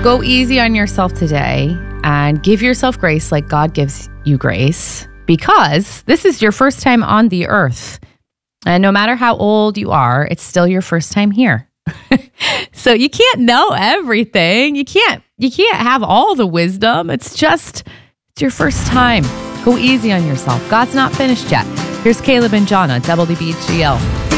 Go easy on yourself today and give yourself grace like God gives you grace, because this is your first time on the earth. And no matter how old you are, it's still your first time here. So you can't know everything. You can't have all the wisdom. It's your first time. Go easy on yourself. God's not finished yet. Here's Caleb and John on WBGL.